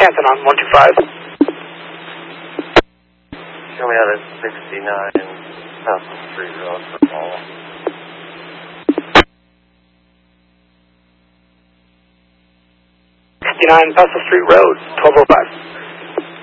Canton on 125. Show me out at 69 South Street Road for Paul. 69 Pastel Street Road, 1205.